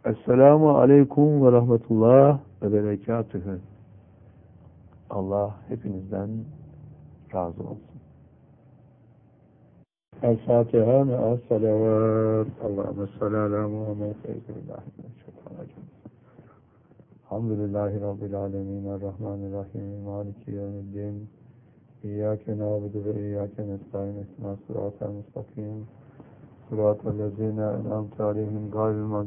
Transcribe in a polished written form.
Esselamu Aleyküm ve Rahmetullah ve Berekatühü. Allah hepinizden razı olsun. El-Fatiha ve el-Salavat. Allahümme salli ala Muhammed ve Bismillahirrahmanirrahim. Elhamdülillahi Rabbil alemin. Errahmanirrahim. Maliki yevmiddin. İyyâke nâbudu ve iyyâke nestaîn. İhdinas sıratal mustakim. Sıratal lezîne en'amte aleyhim gâyril